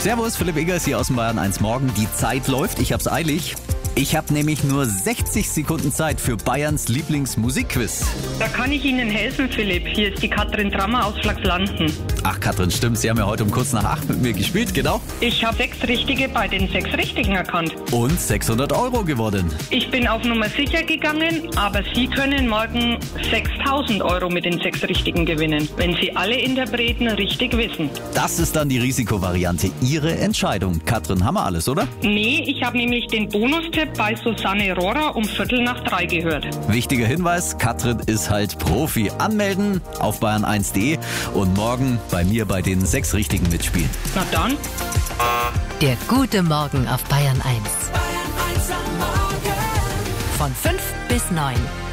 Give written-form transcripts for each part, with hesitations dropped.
Servus, Philipp Eggers hier aus dem Bayern 1 Morgen. Die Zeit läuft, ich hab's eilig. Ich habe nämlich nur 60 Sekunden Zeit für Bayerns Lieblingsmusikquiz. Da kann ich Ihnen helfen, Philipp. Hier ist die Katrin Trammer aus Flachslanden. Ach Katrin, stimmt, Sie haben ja heute um kurz nach 8 mit mir gespielt, genau. Ich habe 6 Richtige bei den 6 Richtigen erkannt. Und 600 € gewonnen. Ich bin auf Nummer sicher gegangen, aber Sie können morgen 6.000 € mit den 6 Richtigen gewinnen, wenn Sie alle Interpreten richtig wissen. Das ist dann die Risikovariante. Ihre Entscheidung. Katrin, haben wir alles, oder? Nee, ich habe nämlich den Bonustipp bei Susanne Rohrer um 2:45 gehört. Wichtiger Hinweis, Katrin ist halt Profi. Anmelden auf bayern1.de und morgen bei mir bei den 6 Richtigen mitspielen. Na dann. Der gute Morgen auf Bayern 1. Bayern 1 am Morgen. Von 5 bis 9.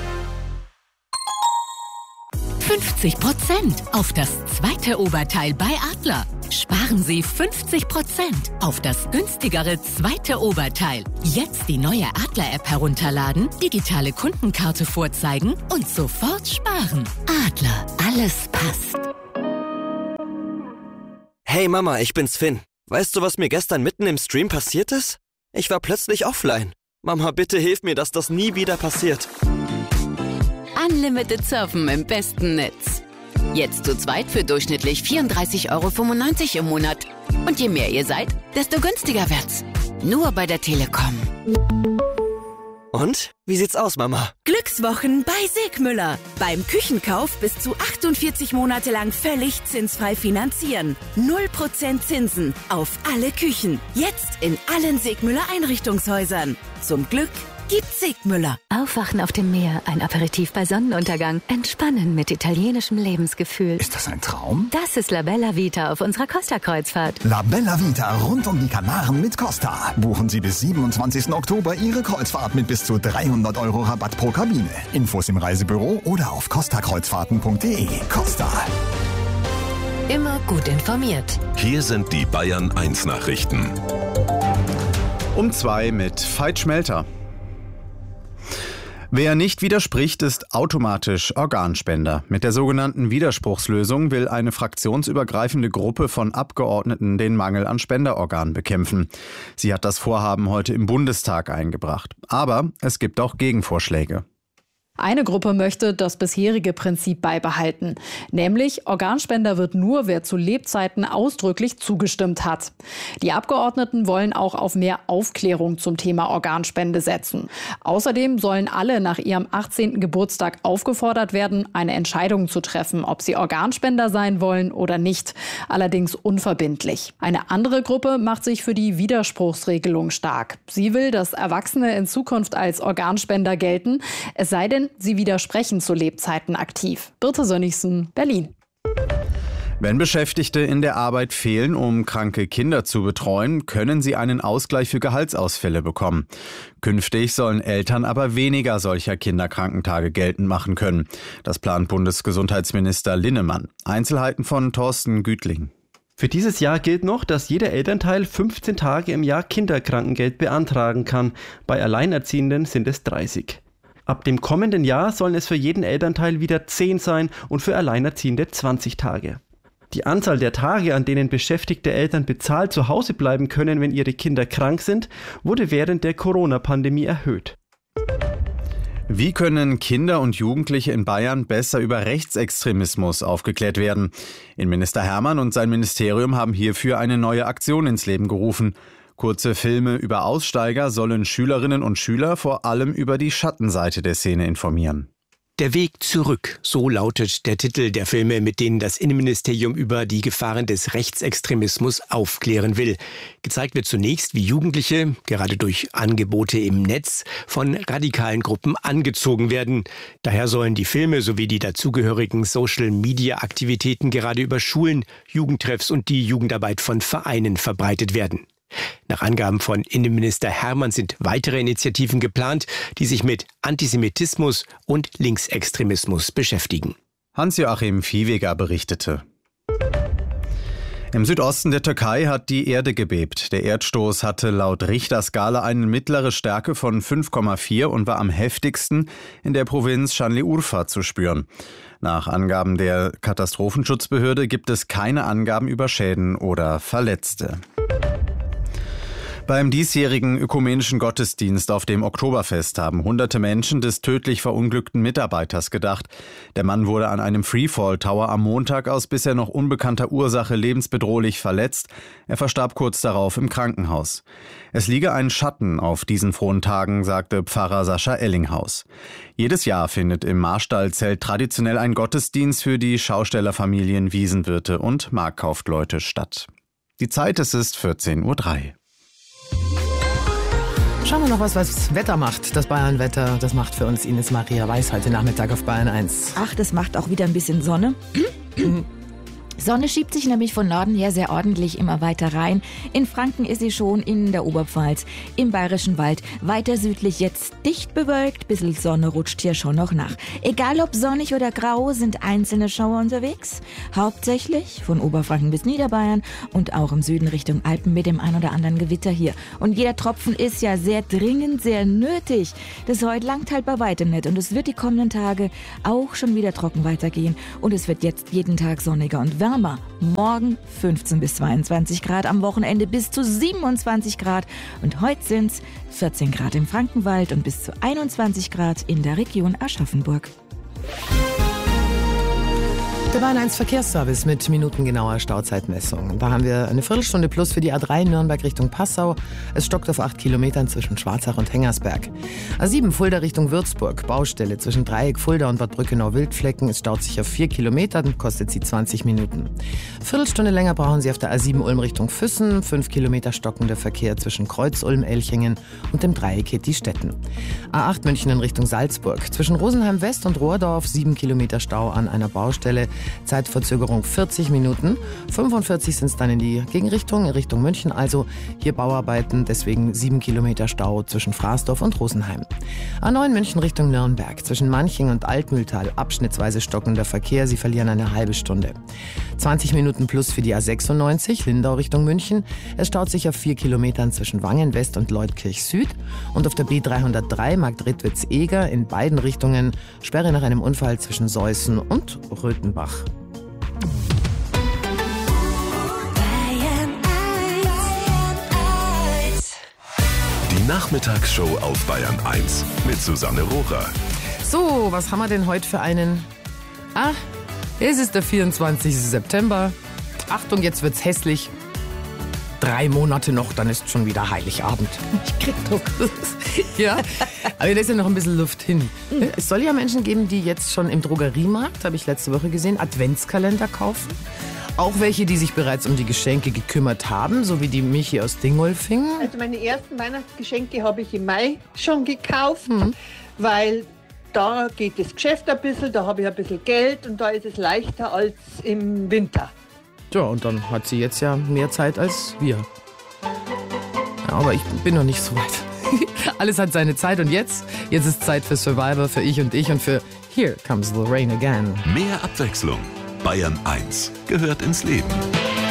50% auf das zweite Oberteil bei Adler. Sparen Sie 50% auf das günstigere zweite Oberteil. Jetzt die neue Adler-App herunterladen, digitale Kundenkarte vorzeigen und sofort sparen. Adler, alles passt. Hey Mama, ich bin's Finn. Weißt du, was mir gestern mitten im Stream passiert ist? Ich war plötzlich offline. Mama, bitte hilf mir, dass das nie wieder passiert. Unlimited Surfen im besten Netz. Jetzt zu zweit für durchschnittlich 34,95 € im Monat. Und je mehr ihr seid, desto günstiger wird's. Nur bei der Telekom. Und? Wie sieht's aus, Mama? Glückswochen bei Segmüller. Beim Küchenkauf bis zu 48 Monate lang völlig zinsfrei finanzieren. 0% Zinsen auf alle Küchen. Jetzt in allen Segmüller Einrichtungshäusern. Zum Glück gibt's Segmüller. Aufwachen auf dem Meer, ein Aperitif bei Sonnenuntergang, entspannen mit italienischem Lebensgefühl. Ist das ein Traum? Das ist La Bella Vita auf unserer Costa-Kreuzfahrt. La Bella Vita rund um die Kanaren mit Costa. Buchen Sie bis 27. Oktober Ihre Kreuzfahrt mit bis zu 300 € Rabatt pro Kabine. Infos im Reisebüro oder auf costakreuzfahrten.de. Costa. Immer gut informiert. Hier sind die Bayern 1 Nachrichten. Um 2 mit Veit Schmelter. Wer nicht widerspricht, ist automatisch Organspender. Mit der sogenannten Widerspruchslösung will eine fraktionsübergreifende Gruppe von Abgeordneten den Mangel an Spenderorganen bekämpfen. Sie hat das Vorhaben heute im Bundestag eingebracht. Aber es gibt auch Gegenvorschläge. Eine Gruppe möchte das bisherige Prinzip beibehalten, nämlich Organspender wird nur, wer zu Lebzeiten ausdrücklich zugestimmt hat. Die Abgeordneten wollen auch auf mehr Aufklärung zum Thema Organspende setzen. Außerdem sollen alle nach ihrem 18. Geburtstag aufgefordert werden, eine Entscheidung zu treffen, ob sie Organspender sein wollen oder nicht, allerdings unverbindlich. Eine andere Gruppe macht sich für die Widerspruchsregelung stark. Sie will, dass Erwachsene in Zukunft als Organspender gelten, es sei denn, sie widersprechen zu Lebzeiten aktiv. Birte Sönnigsen, Berlin. Wenn Beschäftigte in der Arbeit fehlen, um kranke Kinder zu betreuen, können sie einen Ausgleich für Gehaltsausfälle bekommen. Künftig sollen Eltern aber weniger solcher Kinderkrankentage geltend machen können. Das plant Bundesgesundheitsminister Linnemann. Einzelheiten von Thorsten Gütling. Für dieses Jahr gilt noch, dass jeder Elternteil 15 Tage im Jahr Kinderkrankengeld beantragen kann. Bei Alleinerziehenden sind es 30. Ab dem kommenden Jahr sollen es für jeden Elternteil wieder 10 sein und für Alleinerziehende 20 Tage. Die Anzahl der Tage, an denen beschäftigte Eltern bezahlt zu Hause bleiben können, wenn ihre Kinder krank sind, wurde während der Corona-Pandemie erhöht. Wie können Kinder und Jugendliche in Bayern besser über Rechtsextremismus aufgeklärt werden? Innenminister Hermann und sein Ministerium haben hierfür eine neue Aktion ins Leben gerufen. Kurze Filme über Aussteiger sollen Schülerinnen und Schüler vor allem über die Schattenseite der Szene informieren. Der Weg zurück, so lautet der Titel der Filme, mit denen das Innenministerium über die Gefahren des Rechtsextremismus aufklären will. Gezeigt wird zunächst, wie Jugendliche, gerade durch Angebote im Netz, von radikalen Gruppen angezogen werden. Daher sollen die Filme sowie die dazugehörigen Social-Media-Aktivitäten gerade über Schulen, Jugendtreffs und die Jugendarbeit von Vereinen verbreitet werden. Nach Angaben von Innenminister Hermann sind weitere Initiativen geplant, die sich mit Antisemitismus und Linksextremismus beschäftigen. Hans-Joachim Viehweger berichtete. Im Südosten der Türkei hat die Erde gebebt. Der Erdstoß hatte laut Richterskala eine mittlere Stärke von 5,4 und war am heftigsten in der Provinz Şanlıurfa zu spüren. Nach Angaben der Katastrophenschutzbehörde gibt es keine Angaben über Schäden oder Verletzte. Beim diesjährigen ökumenischen Gottesdienst auf dem Oktoberfest haben hunderte Menschen des tödlich verunglückten Mitarbeiters gedacht. Der Mann wurde an einem Freefall-Tower am Montag aus bisher noch unbekannter Ursache lebensbedrohlich verletzt. Er verstarb kurz darauf im Krankenhaus. Es liege ein Schatten auf diesen frohen Tagen, sagte Pfarrer Sascha Ellinghaus. Jedes Jahr findet im Marstallzelt traditionell ein Gottesdienst für die Schaustellerfamilien, Wiesenwirte und Marktkaufleute statt. Die Zeit, es ist 14:03 Uhr. Schauen wir noch, was das Wetter macht. Das Bayern-Wetter, das macht für uns Ines Maria Weiß heute Nachmittag auf Bayern 1. Ach, das macht auch wieder ein bisschen Sonne. Sonne schiebt sich nämlich von Norden her sehr ordentlich immer weiter rein. In Franken ist sie schon, in der Oberpfalz, im Bayerischen Wald. Weiter südlich jetzt dicht bewölkt, bisschen Sonne rutscht hier schon noch nach. Egal ob sonnig oder grau, sind einzelne Schauer unterwegs. Hauptsächlich von Oberfranken bis Niederbayern und auch im Süden Richtung Alpen mit dem ein oder anderen Gewitter hier. Und jeder Tropfen ist ja sehr dringend, sehr nötig. Das heute langt halt bei weitem nicht. Und es wird die kommenden Tage auch schon wieder trocken weitergehen. Und es wird jetzt jeden Tag sonniger und wärmer. Morgen 15 bis 22 Grad, am Wochenende bis zu 27 Grad und heute sind es 14 Grad im Frankenwald und bis zu 21 Grad in der Region Aschaffenburg. Der Bayern 1 Verkehrsservice mit minutengenauer Stauzeitmessung. Da haben wir eine Viertelstunde plus für die A3 Nürnberg Richtung Passau. Es stockt auf 8 Kilometern zwischen Schwarzach und Hengersberg. A7 Fulda Richtung Würzburg. Baustelle zwischen Dreieck Fulda und Bad Brückenau-Wildflecken. Es staut sich auf 4 Kilometern, kostet sie 20 Minuten. Viertelstunde länger brauchen Sie auf der A7 Ulm Richtung Füssen. 5 Kilometer stockender Verkehr zwischen Kreuz-Ulm-Elchingen und dem Dreieck Hettistetten. A8 München in Richtung Salzburg. Zwischen Rosenheim West und Rohrdorf 7 Kilometer Stau an einer Baustelle. Zeitverzögerung 40 Minuten. 45 sind es dann in die Gegenrichtung, in Richtung München. Also hier Bauarbeiten, deswegen 7 Kilometer Stau zwischen Fraßdorf und Rosenheim. A9 München Richtung Nürnberg. Zwischen Manching und Altmühltal abschnittsweise stockender Verkehr. Sie verlieren eine halbe Stunde. 20 Minuten plus für die A96 Lindau Richtung München. Es staut sich auf 4 Kilometern zwischen Wangen West und Leutkirch Süd. Und auf der B303 Marktredwitz-Eger in beiden Richtungen Sperre nach einem Unfall zwischen Seußen und Röthenbach. Die Nachmittagsshow auf Bayern 1 mit Susanne Rohrer. So, was haben wir denn heute für einen? Es ist der 24. September. Achtung, jetzt wird's hässlich. 3 Monate noch, dann ist schon wieder Heiligabend. Ich krieg Druck. Ja, aber da ist ja noch ein bisschen Luft hin. Es soll ja Menschen geben, die jetzt schon im Drogeriemarkt, habe ich letzte Woche gesehen, Adventskalender kaufen. Auch welche, die sich bereits um die Geschenke gekümmert haben, so wie die Michi aus Dingolfing. Also meine ersten Weihnachtsgeschenke habe ich im Mai schon gekauft, weil da geht das Geschäft ein bisschen, da habe ich ein bisschen Geld und da ist es leichter als im Winter. Ja, und dann hat sie jetzt ja mehr Zeit als wir. Ja, aber ich bin noch nicht so weit. Alles hat seine Zeit und jetzt ist Zeit für Survivor, für ich und für Here Comes the Rain Again. Mehr Abwechslung. Bayern 1 gehört ins Leben.